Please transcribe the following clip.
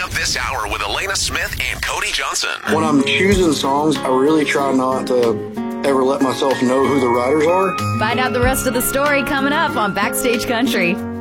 up this hour with Elena Smith and Cody Johnson. When I'm choosing songs, I really try not to ever let myself know who the writers are. Find out the rest of the story coming up on Backstage Country.